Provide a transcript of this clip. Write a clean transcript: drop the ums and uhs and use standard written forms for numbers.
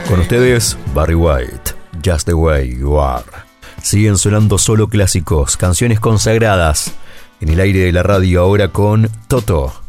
Con ustedes, Barry White, Just the Way You Are. Siguen sonando solo clásicos, canciones consagradas en el aire de la radio, ahora con Toto.